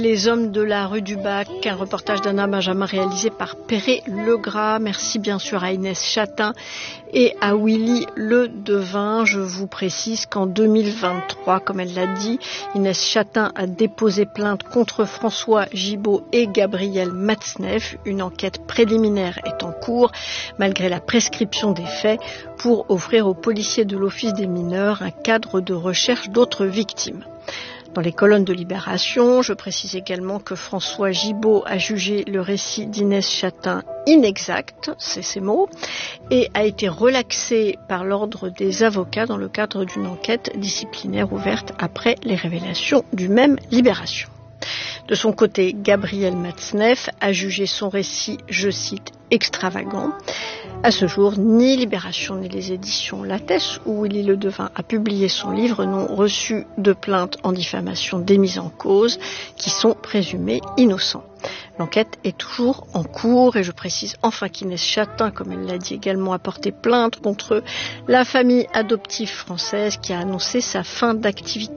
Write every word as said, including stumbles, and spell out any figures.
Les hommes de la rue du Bac, un reportage d'Anna Benjamin réalisé par Perret Legras. Merci bien sûr à Inès Chatin et à Willy Le Devin. Je vous précise qu'en deux mille vingt-trois, comme elle l'a dit, Inès Chatin a déposé plainte contre François Gibault et Gabriel Matzneff. Une enquête préliminaire est en cours, malgré la prescription des faits, pour offrir aux policiers de l'Office des mineurs un cadre de recherche d'autres victimes. Dans les colonnes de Libération, je précise également que François Gibault a jugé le récit d'Inès Chatin inexact, c'est ses mots, et a été relaxé par l'ordre des avocats dans le cadre d'une enquête disciplinaire ouverte après les révélations du même Libération. De son côté, Gabriel Matzneff a jugé son récit, je cite, extravagant. À ce jour, ni Libération ni les éditions Lattès, où Willy Le Devin a publié son livre, n'ont reçu de plainte en diffamation des mises en cause, qui sont présumés innocents. L'enquête est toujours en cours et je précise enfin qu'Inès Chatin, comme elle l'a dit également, a porté plainte contre la famille adoptive française qui a annoncé sa fin d'activité.